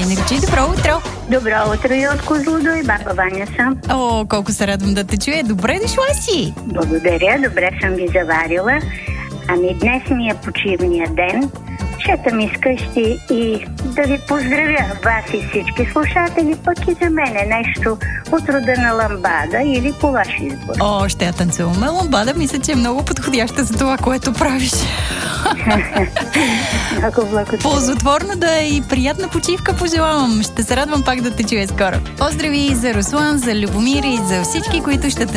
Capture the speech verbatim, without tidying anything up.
наричай. Добро утро! Добро утро и от Козлодуй, баба Ваня съм. О, колко се радвам да те чуя. Добре дошла си! Благодаря, добре съм ви заварила. Ами днес ми е почивния ден. Шетам из къщи и да ви поздравя вас и всички слушатели, пък и за мен е нещо от рода на ламбада или по ваш избор. О, ще я танцуваме. Ламбада мисля, че е много подходяща за това, което правиш. Много благодаря. Ползотворно да е и приятна почивка пожелавам. Ще се радвам пак да те чуя скоро. Поздрави за Руслан, за Любомир и за всички, които ще